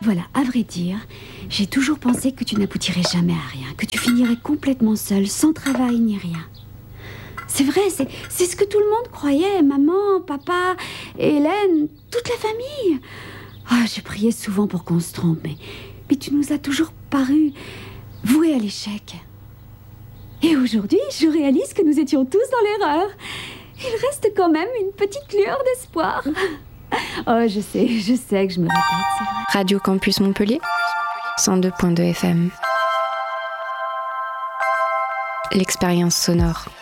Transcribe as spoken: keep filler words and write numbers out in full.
Voilà, à vrai dire, j'ai toujours pensé que tu n'aboutirais jamais à rien, que tu finirais complètement seule, sans travail ni rien. C'est vrai, c'est, c'est ce que tout le monde croyait, maman, papa, Hélène, toute la famille. Oh, j'ai prié souvent pour qu'on se trompe, mais, mais tu nous as toujours paru voués à l'échec. Et aujourd'hui, je réalise que nous étions tous dans l'erreur. Il reste quand même une petite lueur d'espoir. Oh, je sais, je sais que je me répète, c'est vrai. Radio Campus Montpellier, cent deux point deux F M. L'expérience sonore.